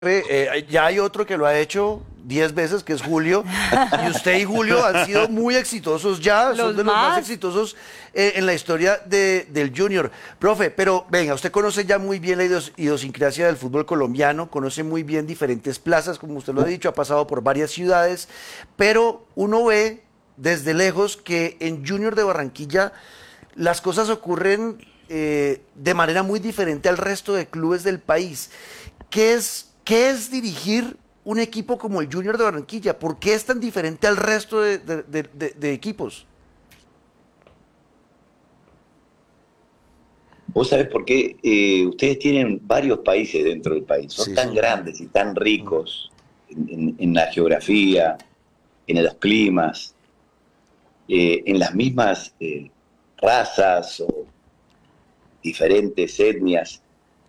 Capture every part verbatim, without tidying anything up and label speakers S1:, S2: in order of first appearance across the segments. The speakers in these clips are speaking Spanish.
S1: Eh, ya hay otro que lo ha hecho diez veces, que es Julio, y usted y Julio han sido muy exitosos ya, son
S2: Los
S1: de los más
S2: más.
S1: exitosos eh, en la historia de- del Junior. Profe, pero venga, usted conoce ya muy bien la idios- idiosincrasia del fútbol colombiano, conoce muy bien diferentes plazas, como usted lo ha dicho, ha pasado por varias ciudades, pero uno ve desde lejos que en Junior de Barranquilla las cosas ocurren eh, de manera muy diferente al resto de clubes del país. ¿Qué es, qué es dirigir un equipo como el Junior de Barranquilla? ¿Por qué es tan diferente al resto de, de- de- de- de equipos?
S3: Vos sabés por qué eh, ustedes tienen varios países dentro del país, son
S1: Sí,
S3: tan
S1: señor.
S3: grandes y tan ricos en, en- en la geografía, en los climas, eh, en las mismas eh, razas o diferentes etnias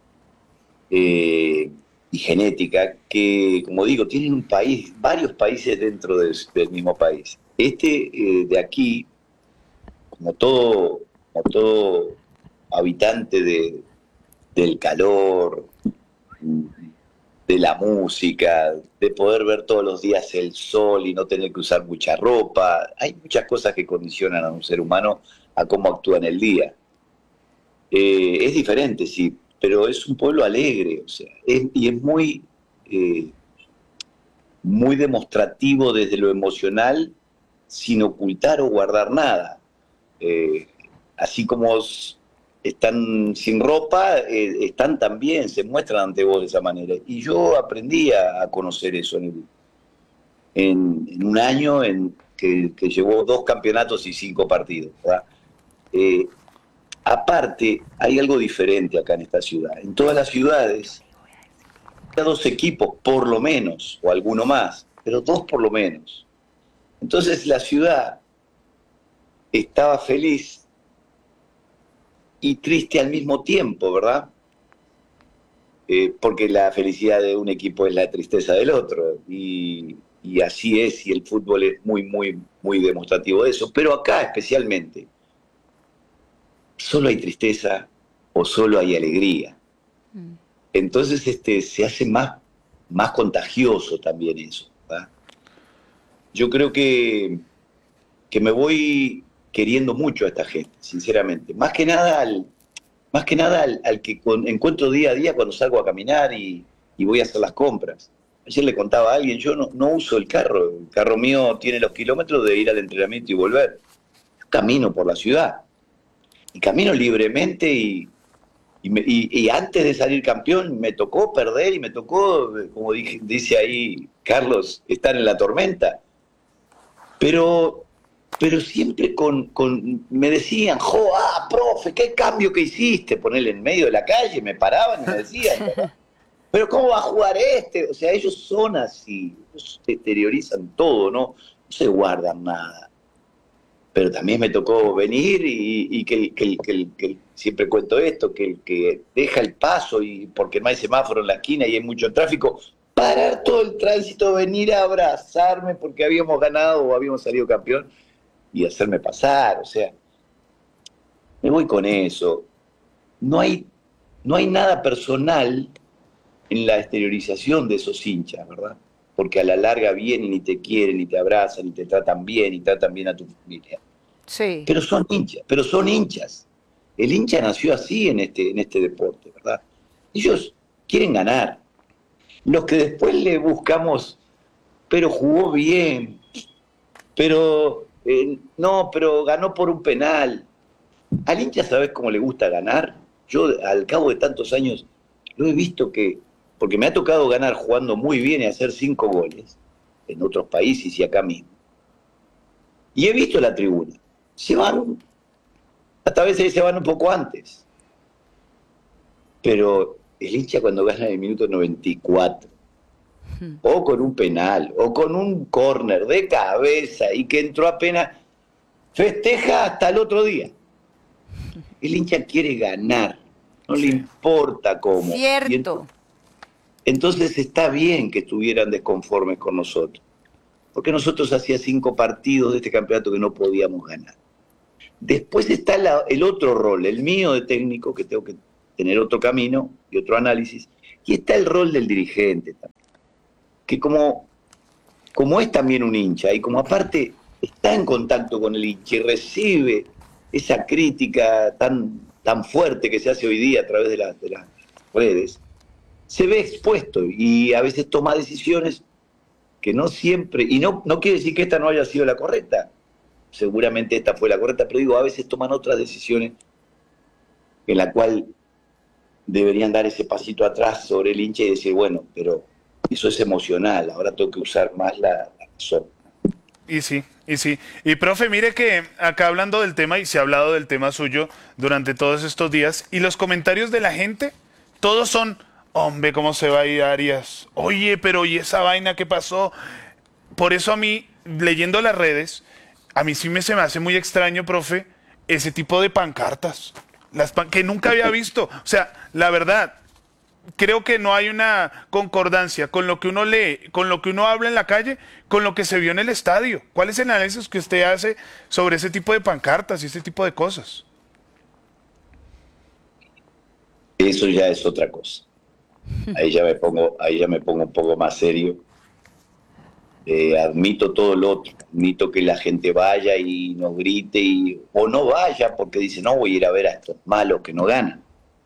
S3: eh, y genética, que, como digo, tienen un país, varios países dentro del, del mismo país. Este eh, de aquí, como todo, como todo habitante de, del calor, de la música, de poder ver todos los días el sol y no tener que usar mucha ropa. Hay muchas cosas que condicionan a un ser humano a cómo actúa en el día. Eh, es diferente, sí, pero es un pueblo alegre, o sea, es, y es muy, eh, muy demostrativo desde lo emocional, sin ocultar o guardar nada. Eh, Así como están sin ropa, eh, están también, se muestran ante vos de esa manera. Y yo aprendí a, a conocer eso en, el- en- en un año en que, que llevó dos campeonatos y cinco partidos, ¿verdad? Eh, Aparte, hay algo diferente acá en esta ciudad. En todas las ciudades, hay dos equipos, por lo menos, o alguno más, pero dos por lo menos. Entonces la ciudad estaba feliz y triste al mismo tiempo, ¿verdad? Eh, porque la felicidad de un equipo es la tristeza del otro, y, y así es, y el fútbol es muy, muy, muy demostrativo de eso, pero acá especialmente, solo hay tristeza o solo hay alegría. Entonces este, se hace más, más contagioso también eso, ¿verdad? Yo creo que, que me voy queriendo mucho a esta gente, sinceramente, más que nada al, más que nada al, al que con, encuentro día a día cuando salgo a caminar y, y voy a hacer las compras. Ayer le contaba a alguien, yo no, no uso el carro, el carro mío tiene los kilómetros de ir al entrenamiento y volver. Yo camino por la ciudad y camino libremente y, y, me, y, y antes de salir campeón me tocó perder y me tocó, como dije, dice ahí Carlos, estar en la tormenta. Pero pero siempre con, con me decían, jo, ah, profe, qué cambio que hiciste, ponerle en medio de la calle, me paraban y me decían, pero ¿cómo va a jugar este? O sea, ellos son así, ellos exteriorizan todo, ¿no? No se guardan nada. Pero también me tocó venir y, y que, el, que, el, que, el, que el, siempre cuento esto, que el que deja el paso y porque no hay semáforo en la esquina y hay mucho tráfico, parar todo el tránsito, venir a abrazarme porque habíamos ganado o habíamos salido campeón y hacerme pasar, o sea, me voy con eso. No hay, no hay nada personal en la exteriorización de esos hinchas, ¿verdad? Porque a la larga vienen y te quieren y te abrazan y te tratan bien y tratan bien a tu familia.
S2: Sí.
S3: Pero son hinchas, pero son hinchas. El hincha nació así en este, en este deporte, ¿verdad? Ellos quieren ganar. Los que después le buscamos, pero jugó bien, pero eh, no, pero ganó por un penal. Al hincha, ¿sabes cómo le gusta ganar? Yo, al cabo de tantos años, lo he visto que, porque me ha tocado ganar jugando muy bien y hacer cinco goles en otros países y acá mismo. Y he visto la tribuna. Se van, hasta a veces se van un poco antes. Pero el hincha cuando gana en el minuto noventa y cuatro, o con un penal, o con un córner de cabeza y que entró apenas, festeja hasta el otro día. El hincha quiere ganar, no le importa cómo. Y
S2: Cierto.
S3: entonces, entonces está bien que estuvieran desconformes con nosotros, porque nosotros hacía cinco partidos de este campeonato que no podíamos ganar. Después está la, el otro rol, el mío de técnico, que tengo que tener otro camino y otro análisis, Y está el rol del dirigente también, que como, como es también un hincha, y como aparte está en contacto con el hincha y recibe esa crítica tan, tan fuerte que se hace hoy día a través de, la, de las redes, se ve expuesto y a veces toma decisiones que no siempre, y no, no quiere decir que esta no haya sido la correcta, seguramente esta fue la correcta, pero digo, a veces toman otras decisiones en la cual deberían dar ese pasito atrás sobre el hincha y decir, bueno, pero eso es emocional, ahora tengo que usar más la, la razón.
S2: Y sí, y sí. Y profe, mire que acá hablando del tema, y se ha hablado del tema suyo durante todos estos días, y los comentarios de la gente, todos son, hombre, ¿cómo se va a ir Arias? Oye, pero ¿y esa vaina qué pasó? Por eso a mí, leyendo las redes, a mí sí me se me hace muy extraño, profe, ese tipo de pancartas, las pan que nunca había visto. O sea, la verdad, creo que no hay una concordancia con lo que uno lee, con lo que uno habla en la calle, con lo que se vio en el estadio. ¿Cuál es el análisis que usted hace sobre ese tipo de pancartas y ese tipo de cosas?
S3: Eso ya es otra cosa. Ahí ya me pongo, ahí ya me pongo un poco más serio. Eh, admito todo lo otro, admito que la gente vaya y nos grite y, o no vaya porque dice, no voy a ir a ver a estos malos que no ganan.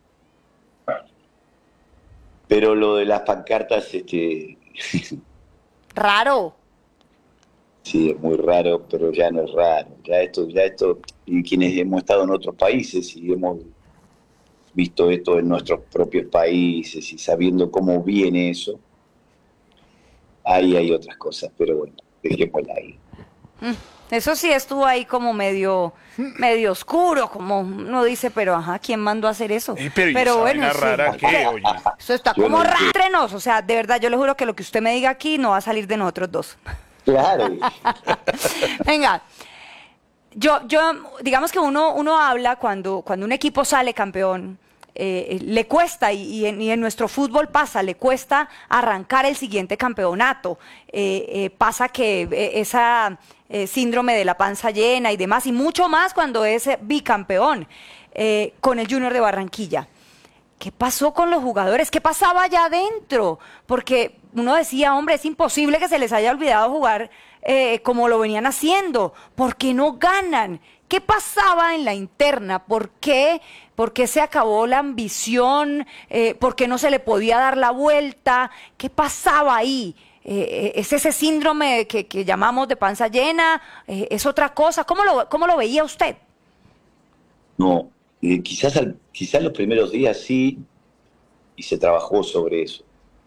S3: Pero lo de las pancartas, este,
S4: Raro.
S3: sí, es muy raro, pero ya no es raro. Ya esto, ya esto, y quienes hemos estado en otros países y hemos visto esto en nuestros propios países y sabiendo cómo viene eso, ahí hay otras cosas, pero bueno, dejémosla ahí.
S4: Eso sí estuvo ahí como medio, medio oscuro, como uno dice, pero ajá, ¿quién mandó a hacer eso?
S2: Eh, pero, ¿y esa vaina
S4: sí.
S2: rara qué, oye?
S4: Eso está
S3: Yo
S4: como
S3: no
S4: raro
S3: entiendo.
S4: entre nos, o sea, de verdad, yo le juro que lo que usted me diga aquí no va a salir de nosotros dos.
S3: Claro.
S4: Venga, yo, yo, digamos que uno, uno habla cuando, cuando un equipo sale campeón, eh, le cuesta, y, y, en, y en nuestro fútbol pasa, le cuesta arrancar el siguiente campeonato. Eh, eh, pasa que eh, esa eh, síndrome de la panza llena y demás, y mucho más cuando es eh, bicampeón eh, con el Junior de Barranquilla. ¿Qué pasó con los jugadores? ¿Qué pasaba allá adentro? Porque uno decía, hombre, es imposible que se les haya olvidado jugar eh, como lo venían haciendo. ¿Por qué no ganan? ¿Qué pasaba en la interna? ¿Por qué, por qué se acabó la ambición? Eh, ¿Por qué no se le podía dar la vuelta? ¿Qué pasaba ahí? Eh, ¿Es ese síndrome que, que llamamos de panza llena? Eh, ¿Es otra cosa? ¿Cómo lo, cómo lo veía usted?
S3: No, eh, quizás, al, quizás los primeros días sí, y se trabajó sobre eso.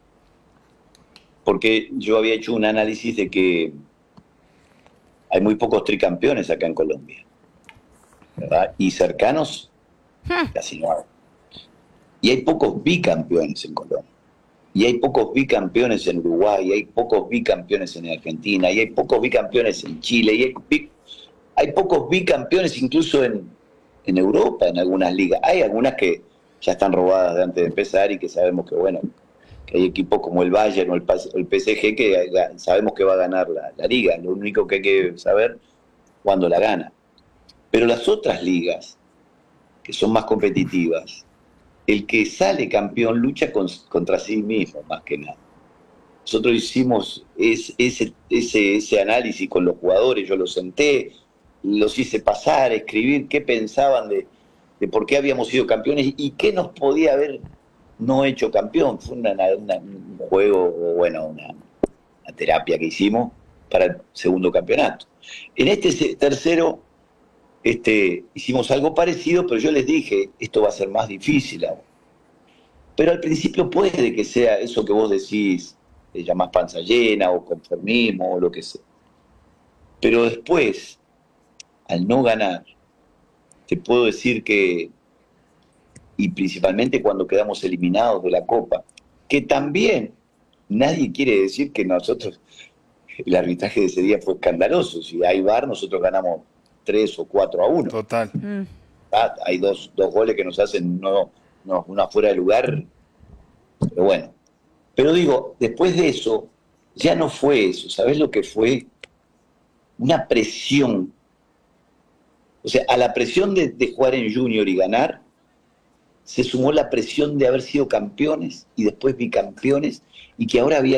S3: Porque yo había hecho un análisis de que hay muy pocos tricampeones acá en Colombia, ¿verdad? Y cercanos, casi no hay. Y hay pocos bicampeones en Colombia. Y hay pocos bicampeones en Uruguay, y hay pocos bicampeones en Argentina, y hay pocos bicampeones en Chile, y hay, bic, hay pocos bicampeones incluso en, en Europa, en algunas ligas. Hay algunas que ya están robadas de antes de empezar y que sabemos que, bueno, que hay equipos como el Bayern o el, el P S G que sabemos que va a ganar la, la liga. Lo único que hay que saber cuándo la gana. Pero las otras ligas, que son más competitivas, el que sale campeón lucha con, contra sí mismo, más que nada. Nosotros hicimos es, ese, ese, ese análisis con los jugadores, yo los senté, los hice pasar, escribir qué pensaban de, de por qué habíamos sido campeones y qué nos podía haber no hecho campeón. Fue una, una, un juego, bueno, una, una terapia que hicimos para el segundo campeonato. En este tercero este, hicimos algo parecido, pero yo les dije, esto va a ser más difícil ahora. Pero al principio puede que sea eso que vos decís, te llamás panza llena o conformismo o lo que sea. Pero después, al no ganar, te puedo decir que, y principalmente cuando quedamos eliminados de la Copa, que también nadie quiere decir que nosotros, el arbitraje de ese día fue escandaloso. Si hay V A R, nosotros ganamos tres o cuatro a uno.
S2: Total.
S4: Mm.
S3: Ah, hay dos, dos goles que nos hacen no, no, una fuera de lugar, pero bueno. Pero digo, después de eso, ya no fue eso. ¿Sabés lo que fue? Una presión. O sea, a la presión de, de jugar en Junior y ganar, se sumó la presión de haber sido campeones y después bicampeones, y que ahora había